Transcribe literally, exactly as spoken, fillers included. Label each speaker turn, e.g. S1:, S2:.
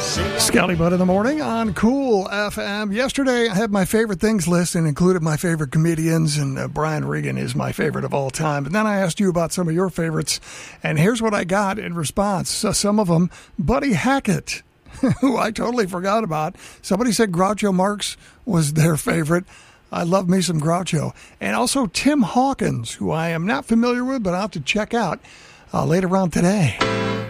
S1: Scotty Butt in the morning on Cool F M. Yesterday, I had my favorite things list and included my favorite comedians, and uh, Brian Regan is my favorite of all time. But then I asked you about some of your favorites, and here's what I got in response. So some of them, Buddy Hackett, who I totally forgot about. Somebody said Groucho Marx was their favorite. I love me some Groucho. And also Tim Hawkins, who I am not familiar with, but I'll have to check out uh, later on today.